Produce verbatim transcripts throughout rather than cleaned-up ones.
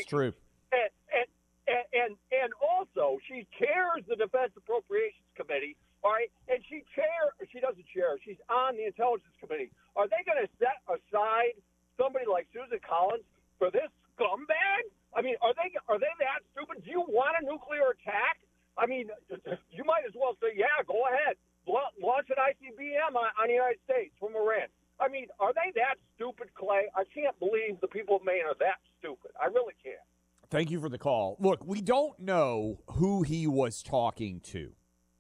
true. And, and, and, and, and also, she chairs the Defense Appropriations Committee, all right? And she chair, she doesn't chair, she's on the Intelligence Committee. Are they going to set aside somebody like Susan Collins for this scumbag? I mean, are they are they that stupid? Do you want a nuclear attack? I mean, you might as well say, yeah, go ahead. Launch an I C B M on, on the United States from Iran. I mean, are they that stupid, Clay? I can't believe the people of Maine are that stupid. I really can't. Thank you for the call. Look, we don't know who he was talking to.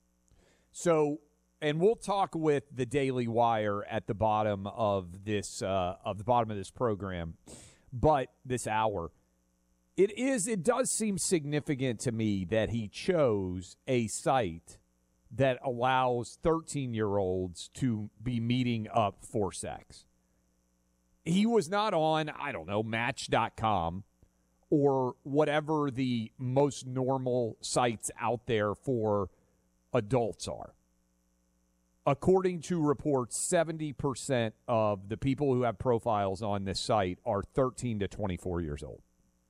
So, and we'll talk with the Daily Wire at the bottom of this uh, of the bottom of this program, but this hour. It is. It does seem significant to me that he chose a site that allows thirteen-year-olds to be meeting up for sex. He was not on, I don't know, Match dot com or whatever the most normal sites out there for adults are. According to reports, seventy percent of the people who have profiles on this site are thirteen to twenty-four years old.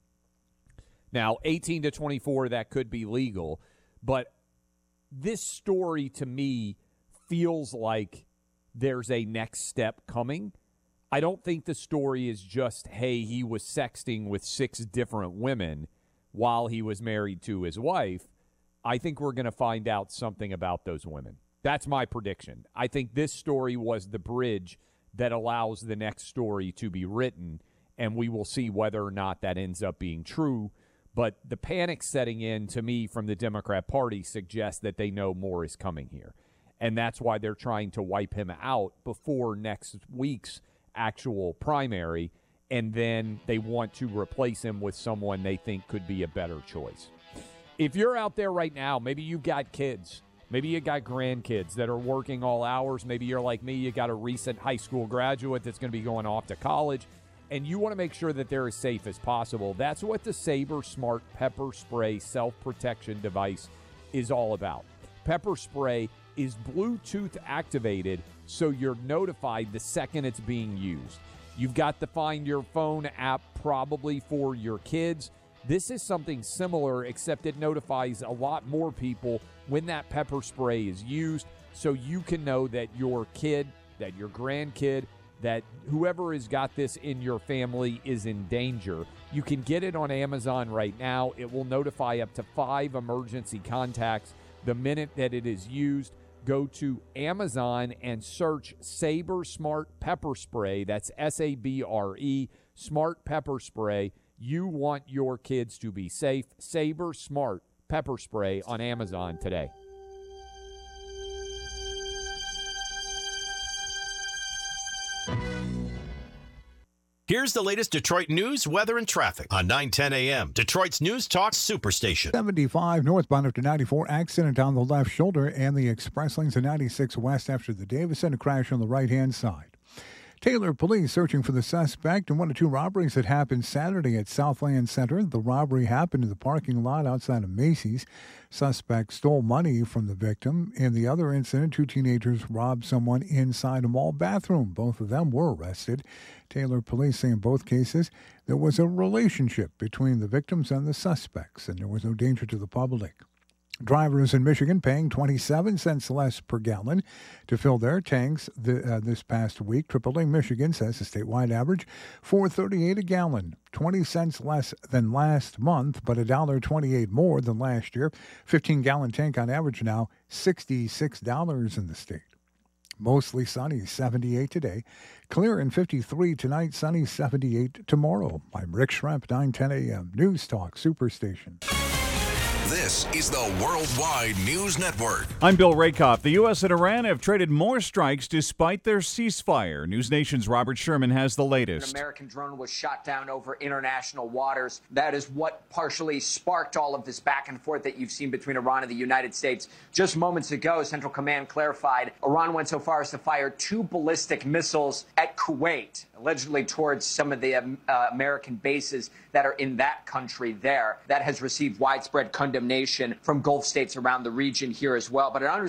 Now, eighteen to twenty-four, that could be legal, but this story to me feels like there's a next step coming. I don't think the story is just, hey, he was sexting with six different women while he was married to his wife. I think we're going to find out something about those women. That's my prediction. I think this story was the bridge that allows the next story to be written, and we will see whether or not that ends up being true. But the panic setting in, to me, from the Democrat Party suggests that they know more is coming here. And that's why they're trying to wipe him out before next week's actual primary, and then they want to replace him with someone they think could be a better choice. If you're out there right now, maybe you've got kids, maybe you got grandkids that are working all hours, maybe you're like me, you got a recent high school graduate that's going to be going off to college, and you want to make sure that they're as safe as possible. That's what the Sabre Smart Pepper Spray self-protection device is all about. Pepper Spray is Bluetooth activated, so you're notified the second it's being used. You've got the Find Your Phone app probably for your kids. This is something similar, except it notifies a lot more people when that pepper spray is used, so you can know that your kid, that your grandkid, that whoever has got this in your family is in danger. You can get it on Amazon right now. It will notify up to five emergency contacts the minute that it is used. Go to Amazon and search Sabre Smart Pepper Spray. That's S A B R E, Smart Pepper Spray. You want your kids to be safe. Sabre Smart Pepper Spray on Amazon today. Here's the latest Detroit news, weather, and traffic on nine ten a.m. Detroit's News Talk Superstation. seventy-five northbound after ninety-four, accident on the left shoulder, and the express lanes at ninety-six west after the Davison, a crash on the right-hand side. Taylor police searching for the suspect in one of two robberies that happened Saturday at Southland Center. The robbery happened in the parking lot outside of Macy's. Suspect stole money from the victim. In the other incident, two teenagers robbed someone inside a mall bathroom. Both of them were arrested. Taylor police say in both cases there was a relationship between the victims and the suspects, and there was no danger to the public. Drivers in Michigan paying twenty-seven cents less per gallon to fill their tanks the, uh, this past week. triple A Michigan says the statewide average four dollars and thirty-eight cents a gallon, twenty cents less than last month, but one dollar and twenty-eight cents more than last year. fifteen-gallon tank on average now, sixty-six dollars in the state. Mostly sunny, seventy-eight today. Clear and fifty-three tonight, sunny, seventy-eight tomorrow. I'm Rick Schremp, nine ten a.m. News Talk Superstation. This is the Worldwide News Network. I'm Bill Rakoff. The U S and Iran have traded more strikes despite their ceasefire. News Nation's Robert Sherman has the latest. An American drone was shot down over international waters. That is what partially sparked all of this back and forth that you've seen between Iran and the United States. Just moments ago, Central Command clarified Iran went so far as to fire two ballistic missiles at Kuwait, allegedly towards some of the um, uh, American bases that are in that country there. That has received widespread condemnation from Gulf states around the region here as well. But an